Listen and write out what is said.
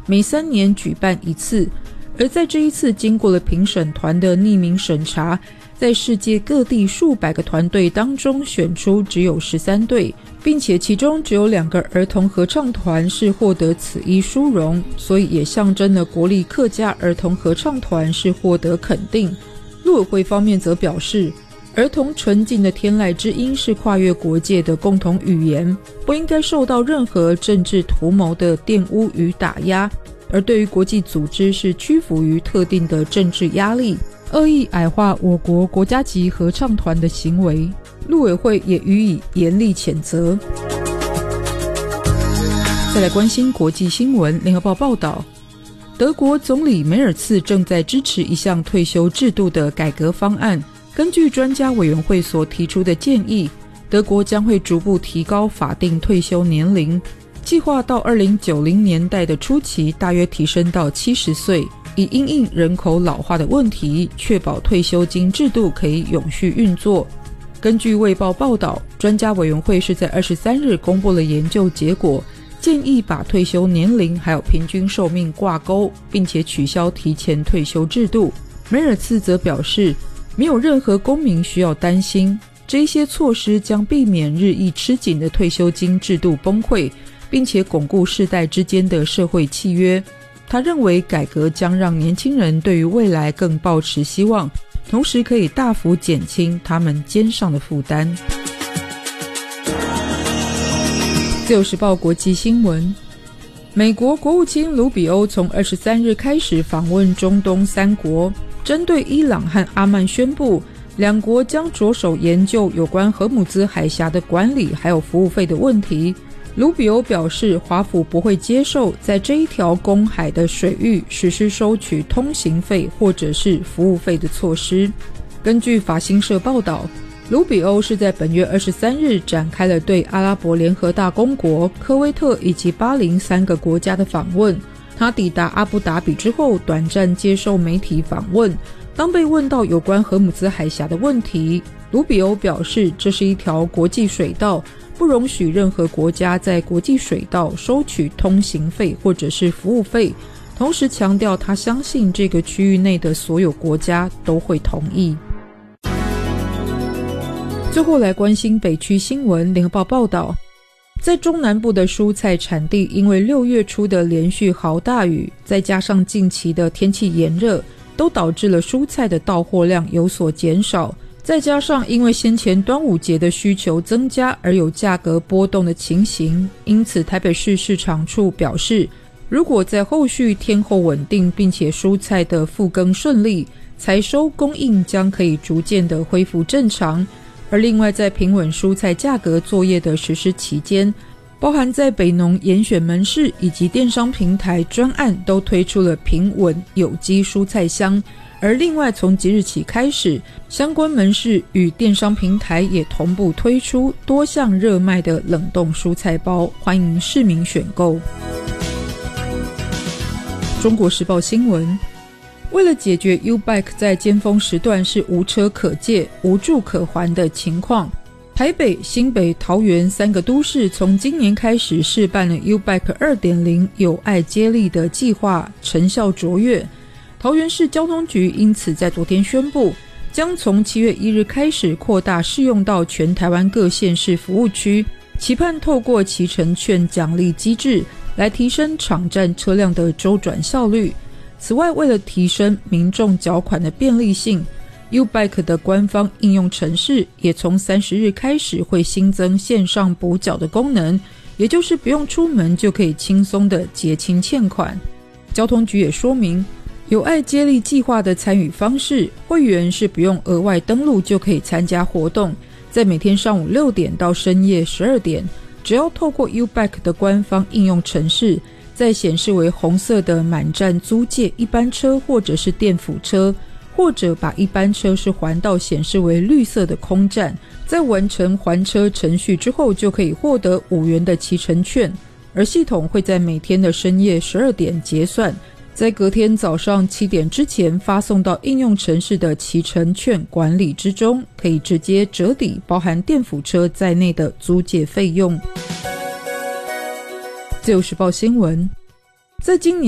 每3年举办一次，而在这一次经过了评审团的匿名审查，在世界各地数百个团队当中选出只有13队，并且其中只有2个儿童合唱团是获得此一殊荣，所以也象征了国立客家儿童合唱团是获得肯定。陆委会方面则表示，儿童纯净的天籁之音是跨越国界的共同语言，不应该受到任何政治图谋的玷污与打压，而对于国际组织是屈服于特定的政治压力，恶意矮化我国国家级合唱团的行为，陆委会也予以严厉谴责。再来关心国际新闻，联合报报道，德国总理梅尔茨正在支持一项退休制度的改革方案。根据专家委员会所提出的建议，德国将会逐步提高法定退休年龄，计划到2090年代的初期大约提升到70岁，以因应人口老化的问题，确保退休金制度可以永续运作。根据卫报报道，专家委员会是在23日公布了研究结果，建议把退休年龄还有平均寿命挂钩，并且取消提前退休制度。梅尔茨则表示，没有任何公民需要担心，这些措施将避免日益吃紧的退休金制度崩溃，并且巩固世代之间的社会契约。他认为改革将让年轻人对于未来更抱持希望，同时可以大幅减轻他们肩上的负担。自由时报国际新闻，美国国务卿卢比欧从23日开始访问中东3国，针对伊朗和阿曼宣布2国将着手研究有关荷姆兹海峡的管理还有服务费的问题。卢比欧表示，华府不会接受在这一条公海的水域实施收取通行费或者是服务费的措施。根据法新社报道，卢比欧是在本月23日展开了对阿拉伯联合大公国、科威特以及巴林3个国家的访问。他抵达阿布达比之后，短暂接受媒体访问。当被问到有关荷姆兹海峡的问题，卢比欧表示，这是一条国际水道，不容许任何国家在国际水道收取通行费或者是服务费，同时强调他相信这个区域内的所有国家都会同意。最后来关心北区新闻，联合报报道，在中南部的蔬菜产地因为6月初的连续豪大雨，再加上近期的天气炎热，都导致了蔬菜的到货量有所减少，再加上因为先前端午节的需求增加而有价格波动的情形，因此台北市市场处表示，如果在后续天候稳定并且蔬菜的复耕顺利，采收供应将可以逐渐的恢复正常。而另外在平稳蔬菜价格作业的实施期间，包含在北农严选门市以及电商平台专案都推出了平稳有机蔬菜箱，而另外从即日起开始，相关门市与电商平台也同步推出多项热卖的冷冻蔬菜包，欢迎市民选购。中国时报新闻，为了解决 U-Bike 在尖峰时段是无车可借、无助可还的情况，台北、新北、桃园3个都市从今年开始试办了 U-Bike 2.0 有爱接力的计划，成效卓越。桃园市交通局因此在昨天宣布，将从7月1日开始扩大适用到全台湾各县市服务区，期盼透过骑乘券奖励机制来提升场站车辆的周转效率。此外，为了提升民众缴款的便利性， U-Bike 的官方应用程式也从30日开始会新增线上补缴的功能，也就是不用出门就可以轻松的结清欠款。交通局也说明，有爱接力计划的参与方式，会员是不用额外登录就可以参加活动，在每天上午6点到深夜12点，只要透过 U-Bike 的官方应用程式，在显示为红色的满站租借一般车或者是电辅车，或者把一般车是还道显示为绿色的空站，在完成还车程序之后，就可以获得5元的骑乘券，而系统会在每天的深夜12点结算，在隔天早上7点之前发送到应用程式的骑乘券管理之中，可以直接折抵包含电辅车在内的租借费用。自由时报新闻，在今年